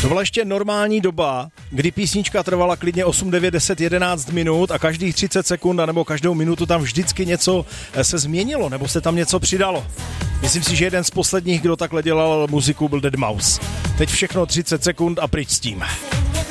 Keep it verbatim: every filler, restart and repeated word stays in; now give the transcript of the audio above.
To byla ještě normální doba, kdy písnička trvala klidně osm, devět, deset, jedenáct minut a každých třicet sekund nebo každou minutu tam vždycky něco se změnilo nebo se tam něco přidalo. Myslím si, že jeden z posledních, kdo takhle dělal muziku, byl dead mouse. Teď všechno třicet sekund a pryč s tím.